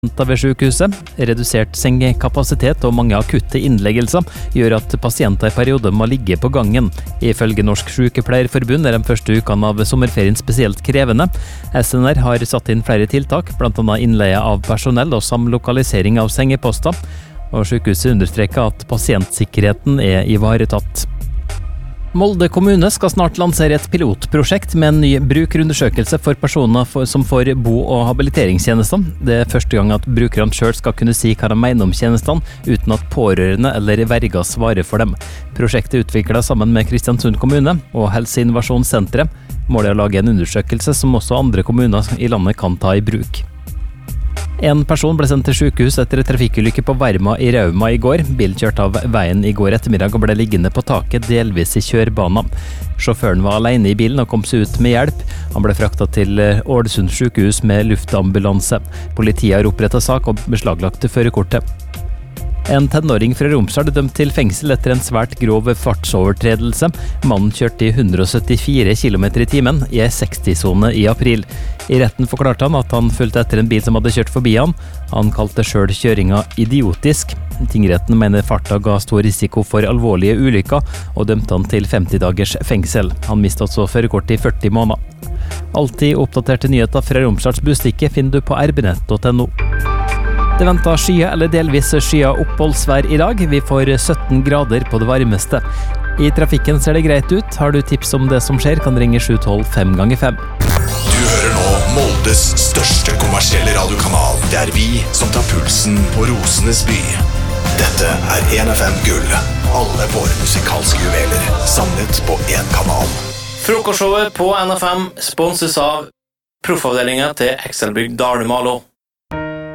Ved sykehuset, redusert sengekapasitet og mange akutte innleggelser gjør at pasienter i perioder må ligge på gangen. Ifølge Norsk Sykepleierforbund de første ukene av sommerferien spesielt krevende. SNR har satt inn flere tiltak, blant annet innleie av personell og samlokalisering av sengeposter. Og sykehuset understreker at pasientsikkerheten ivaretatt. Molde kommune skal snart lansere et pilotprosjekt med en ny brukerundersøkelse for personer som får bo- og habiliteringstjenester. Det første gang at brukerne selv skal kunne si hva de mener om tjenestene, uten at pårørende eller verger svarer for dem. Prosjektet utviklet sammen med Kristiansund kommune og Helseinnovasjonssenteret. Målet å lage en undersøkelse som også andre kommuner i landet kan ta i bruk. En person ble sendt til sykehus etter en trafikkulykke på Verma i Rauma i går. Bilen kjørte av veien i går ettermiddag og ble liggende på taket, delvis i kjørbanen. Sjåføren var alene i bilen og kom seg ut med hjelp. Han ble fraktet til Ålesund sykehus med luftambulanse. Politiet har opprettet sak og beslaglagt førerkortet. En tenåring fra Romsdal dømt til fengsel etter en svært grov fartsovertredelse. Mannen kjørte i 174 km i timen i en 60-sone i april. I retten forklarte han at han fulgte etter en bil som hadde kjørt forbi han. Han kalte selv kjøringa idiotisk. Tingretten mener farta ga stor risiko for alvorlige ulykker, og dømte han til 50 dagers fengsel. Han mistet altså førerkortet i 40 måneder. Alltid oppdaterte nyheter fra Romsdals Bustikke finner du på rbnett.no. Det venter skya eller delvis skya oppholdsvær i dag. Vi får 17 grader på det varmeste. I trafikken ser det greit ut. Har du tips om det som skjer, kan ringe 712 5 ganger 5. Du hører nå Moldes største kommersielle radiokanal. Det er vi som tar pulsen på Rosenes by. Dette er 1FM Gull. Alle våre musikalske juveler samlet på en kanal. Frokostshowet på NFM sponses av proffavdelingen til Excelbygg Dalumalo.